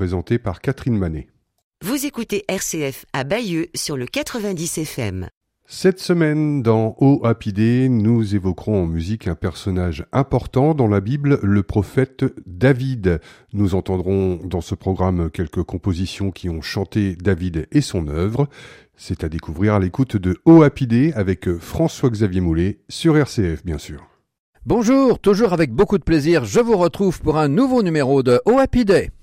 présenté par Catherine Manet. Vous écoutez RCF à Bayeux sur le 90 FM. Cette semaine, dans O Happy Day, nous évoquerons en musique un personnage important dans la Bible, le prophète David. Nous entendrons dans ce programme quelques compositions qui ont chanté David et son œuvre. C'est à découvrir à l'écoute de O Happy Day avec François-Xavier Moulet sur RCF, bien sûr. Bonjour, toujours avec beaucoup de plaisir, je vous retrouve pour un nouveau numéro de O Happy Day.